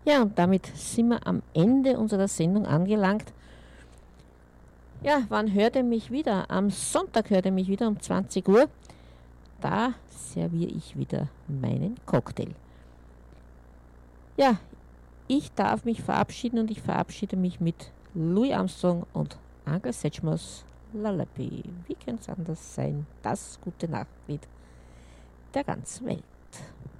Ja, und damit sind wir am Ende unserer Sendung angelangt. Ja, wann hört ihr mich wieder? Am Sonntag hört ihr mich wieder um 20 Uhr. Da serviere ich wieder meinen Cocktail. Ja, ich darf mich verabschieden und ich verabschiede mich mit Louis Armstrong und Uncle Satchmos Lullaby. Wie kann es anders sein? Das gute Nachtlied der ganzen Welt.